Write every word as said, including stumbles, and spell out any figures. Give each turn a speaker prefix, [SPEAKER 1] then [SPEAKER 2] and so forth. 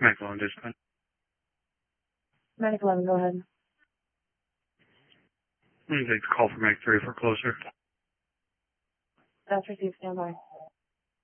[SPEAKER 1] Medic eleven dispatch.
[SPEAKER 2] Medic eleven, go ahead.
[SPEAKER 1] I'm going to take the call from Medic three for closer.
[SPEAKER 2] That's received, stand by.